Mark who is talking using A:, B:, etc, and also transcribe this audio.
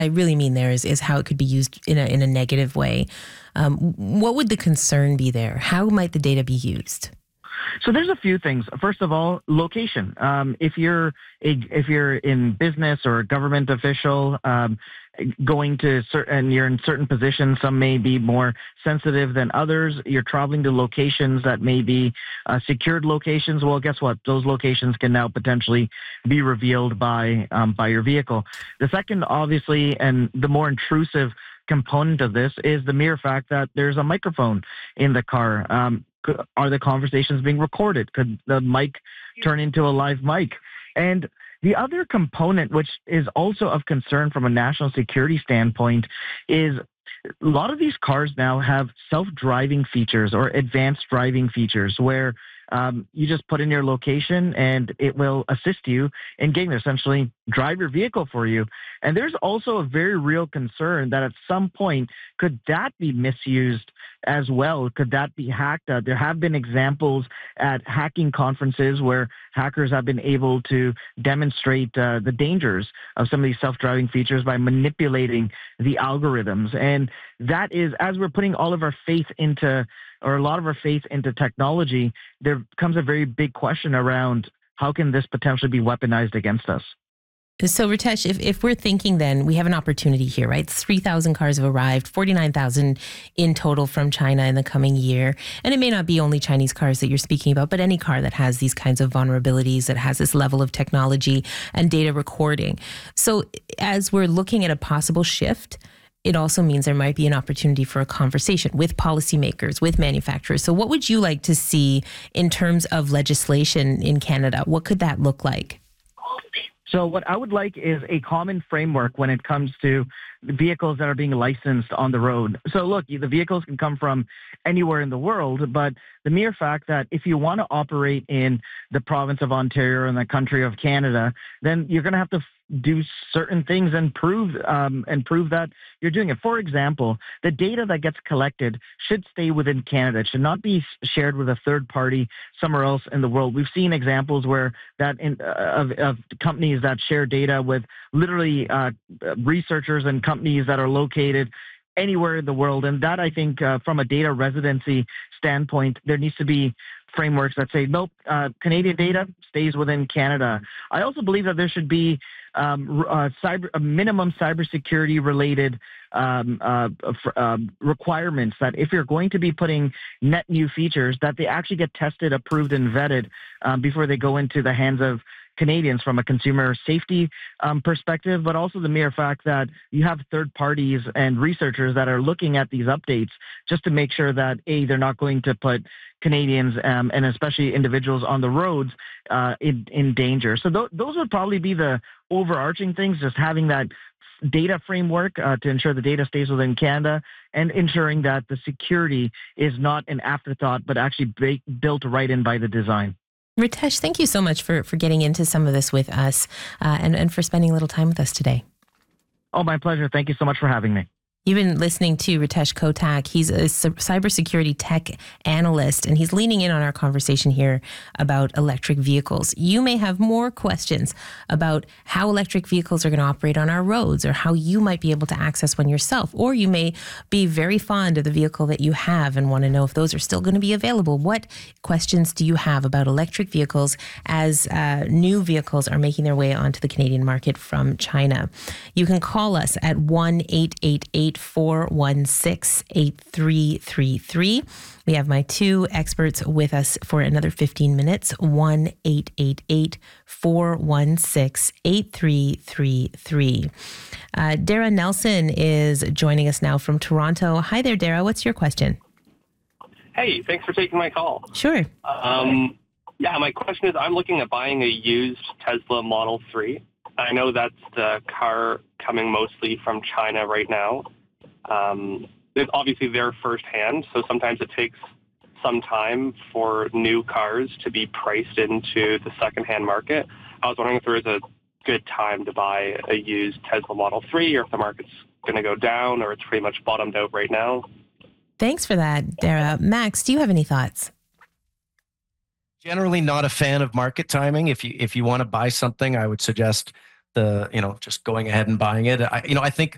A: I really mean there is how it could be used in a negative way. What would the concern be there? How might the data be used?
B: So there's a few things. First of all, location. If you're in business or a government official, going to and you're in certain positions, some may be more sensitive than others. You're traveling to locations that may be secured locations. Well, guess what? Those locations can now potentially be revealed by your vehicle. The second, obviously, and the more intrusive component of this is the mere fact that there's a microphone in the car. Are the conversations being recorded? Could the mic turn into a live mic? And the other component, which is also of concern from a national security standpoint, is a lot of these cars now have self-driving features or advanced driving features where you just put in your location and it will assist you in getting there, essentially drive your vehicle for you. And there's also a very real concern that at some point, could that be misused as well? Could that be hacked? There have been examples at hacking conferences where hackers have been able to demonstrate the dangers of some of these self-driving features by manipulating the algorithms. And that is, as we're putting all of our faith into, or a lot of our faith into technology, there comes a very big question around how can this potentially be weaponized against us?
A: So, Ritesh, if we're thinking then we have an opportunity here, right? 3,000 cars have arrived, 49,000 in total from China in the coming year. And it may not be only Chinese cars that you're speaking about, but any car that has these kinds of vulnerabilities, that has this level of technology and data recording. So as we're looking at a possible shift, it also means there might be an opportunity for a conversation with policymakers, with manufacturers. So what would you like to see in terms of legislation in Canada? What could that look like?
B: So what I would like is a common framework when it comes to vehicles that are being licensed on the road. So look, the vehicles can come from anywhere in the world, but the mere fact that if you want to operate in the province of Ontario and the country of Canada, then you're going to have to do certain things and prove that you're doing it. For example, the data that gets collected should stay within Canada. It should not be shared with a third party somewhere else in the world. We've seen examples where of companies that share data with literally researchers and companies that are located anywhere in the world. And that, I think, from a data residency standpoint, there needs to be frameworks that say, nope, Canadian data stays within Canada. I also believe that there should be minimum cybersecurity related requirements that if you're going to be putting net new features, that they actually get tested, approved, and vetted before they go into the hands of Canadians from a consumer safety perspective, but also the mere fact that you have third parties and researchers that are looking at these updates just to make sure that, A, they're not going to put Canadians and especially individuals on the roads in danger. So those would probably be the overarching things, just having that data framework to ensure the data stays within Canada and ensuring that the security is not an afterthought, but actually built right in by the design.
A: Ritesh, thank you so much for getting into some of this with us and for spending a little time with us today.
B: Oh, my pleasure. Thank you so much for having me.
A: You've been listening to Ritesh Kotak. He's a cybersecurity tech analyst, and he's leaning in on our conversation here about electric vehicles. You may have more questions about how electric vehicles are going to operate on our roads or how you might be able to access one yourself. Or you may be very fond of the vehicle that you have and want to know if those are still going to be available. What questions do you have about electric vehicles as new vehicles are making their way onto the Canadian market from China? You can call us at 1-888-416-8333. We have my two experts with us for another 15 minutes. 1-888-416-8333. Dara Nelson is joining us now from Toronto. Hi there, Dara. What's your question?
C: Hey, thanks for taking my call.
A: Sure.
C: My question is, I'm looking at buying a used Tesla Model 3. I know that's the car coming mostly from China right now. It's obviously their firsthand, so sometimes it takes some time for new cars to be priced into the secondhand market. I was wondering if there is a good time to buy a used Tesla Model 3 or if the market's going to go down or it's pretty much bottomed out right now.
A: Thanks for that, Dara. Max, do you have any thoughts?
D: Generally not a fan of market timing. If you want to buy something, I would suggest just going ahead and buying it. I think